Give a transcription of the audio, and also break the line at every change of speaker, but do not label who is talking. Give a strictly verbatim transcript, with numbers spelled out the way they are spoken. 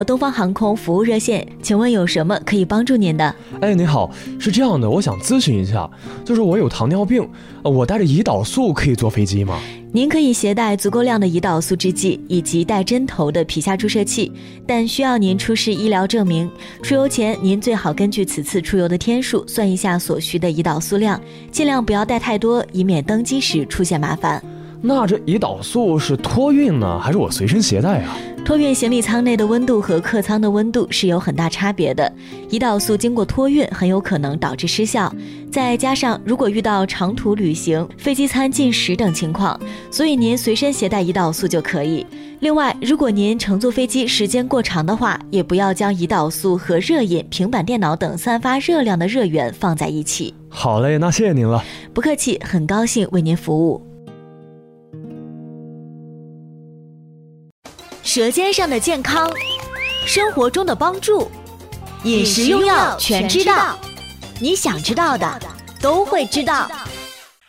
东方航空服务热线，请问有什么可以帮助您的？
哎，你好，是这样的，我想咨询一下，就是我有糖尿病，我带着胰岛素可以坐飞机吗？
您可以携带足够量的胰岛素制剂以及带针头的皮下注射器，但需要您出示医疗证明。出游前，您最好根据此次出游的天数算一下所需的胰岛素量，尽量不要带太多，以免登机时出现麻烦。
那这胰岛素是托运呢，还是我随身携带啊？
托运行李舱内的温度和客舱的温度是有很大差别的，胰岛素经过托运很有可能导致失效，再加上如果遇到长途旅行、飞机餐进食等情况，所以您随身携带胰岛素就可以。另外，如果您乘坐飞机时间过长的话，也不要将胰岛素和热饮、平板电脑等散发热量的热源放在一起。
好嘞，那谢谢您了。
不客气，很高兴为您服务。舌尖上的健康，生活中的帮助，饮食用药全知道，你想知道的都会知道。